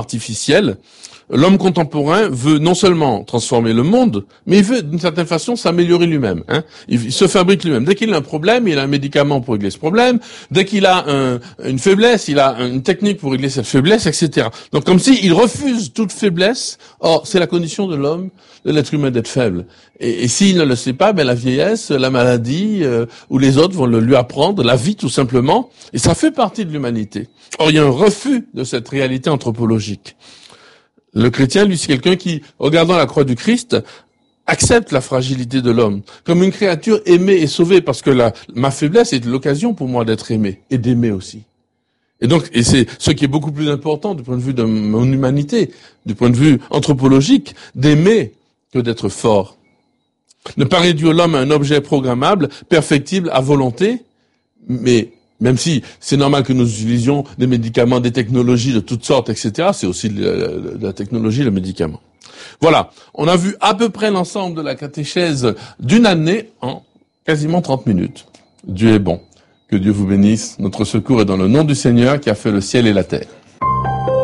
artificielle, l'homme contemporain veut non seulement transformer le monde, mais il veut d'une certaine façon s'améliorer lui-même. Il se fabrique lui-même. Dès qu'il a un problème, il a un médicament pour régler ce problème. Dès qu'il a une faiblesse, il a une technique pour régler cette faiblesse, etc. Donc comme s'il refuse toute faiblesse. Or, c'est la condition de l'homme, de l'être humain d'être faible. Et s'il ne le sait pas, la vieillesse, la maladie, ou les autres vont le lui apprendre, la vie tout simplement. Et ça fait partie de l'humanité. Or, il y a un refus de cette réalité anthropologique. Le chrétien, lui, c'est quelqu'un qui, regardant la croix du Christ, accepte la fragilité de l'homme comme une créature aimée et sauvée, parce que ma faiblesse est l'occasion pour moi d'être aimé et d'aimer aussi. Et c'est ce qui est beaucoup plus important du point de vue de mon humanité, du point de vue anthropologique, d'aimer que d'être fort. Ne pas réduire l'homme à un objet programmable, perfectible à volonté, mais même si c'est normal que nous utilisions des médicaments, des technologies de toutes sortes, etc., c'est aussi de la technologie, le médicament. Voilà, on a vu à peu près l'ensemble de la catéchèse d'une année en quasiment 30 minutes. Dieu est bon. Que Dieu vous bénisse. Notre secours est dans le nom du Seigneur qui a fait le ciel et la terre.